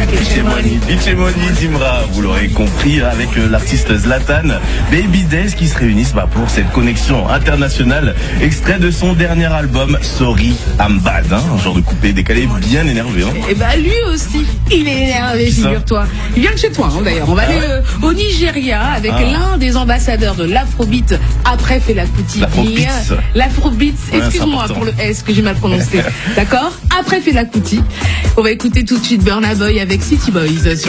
Vicemoni, Dimra, vous l'aurez compris, avec l'artiste Zlatan, Baby Days qui se réunissent pour cette connexion internationale, extrait de son dernier album Sorry I'm Bad, un genre de coupé décalé bien énervé. Et lui aussi, il est énervé, figure-toi. Il vient de chez toi d'ailleurs. On va aller au Nigeria avec l'un des ambassadeurs de l'Afrobeat après Fela Kuti. L'Afrobeat, excuse-moi pour le S que j'ai mal prononcé. D'accord? Après Fela Kuti. On va écouter tout de suite Burna Boy avec City Boys.